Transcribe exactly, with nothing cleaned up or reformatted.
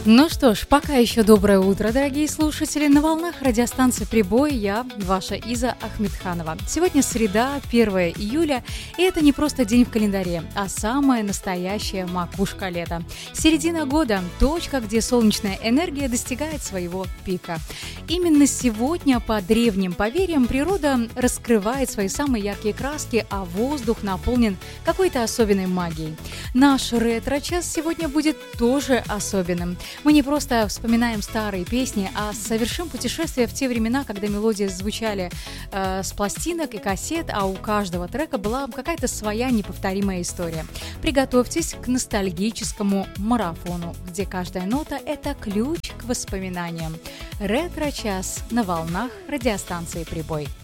Ну что ж, пока еще доброе утро, дорогие слушатели. На волнах радиостанции «Прибой» я, ваша Иза Ахмедханова. Сегодня среда, первое июля, и это не просто день в календаре, а самая настоящая макушка лета. Середина года – точка, где солнечная энергия достигает своего пика. Именно сегодня, по древним поверьям, природа раскрывает свои самые яркие краски, а воздух наполнен какой-то особенной магией. Наш ретро-час сегодня будет тоже особенным. Мы не просто вспоминаем старые песни, а совершим путешествие в те времена, когда мелодии звучали э, с пластинок и кассет, а у каждого трека была какая-то своя неповторимая история. Приготовьтесь к ностальгическому марафону, где каждая нота – это ключ к воспоминаниям. Ретро-час на волнах радиостанции «Прибой».